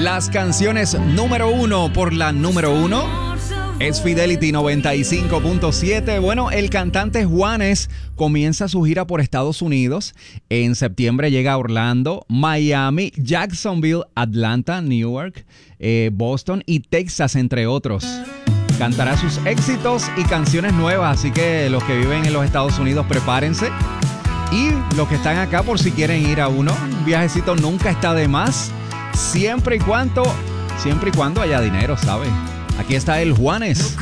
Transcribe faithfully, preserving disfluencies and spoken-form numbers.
Las canciones número uno por la número uno es Fidelity noventa y cinco punto siete. Bueno, el cantante Juanes comienza su gira por Estados Unidos. En septiembre llega a Orlando, Miami, Jacksonville, Atlanta, Newark, eh, Boston y Texas, entre otros. Cantará sus éxitos y canciones nuevas, así que los que viven en los Estados Unidos prepárense. Y los que están acá, por si quieren ir a uno, un viajecito nunca está de más, siempre y cuando, siempre y cuando haya dinero, ¿sabes? Aquí está el Juanes.